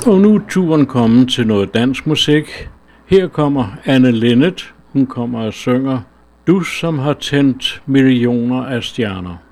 Og nu er turen kommet til noget dansk musik. Her kommer Anne Linnet. Hun kommer og synger "Du som har tændt millioner af stjerner".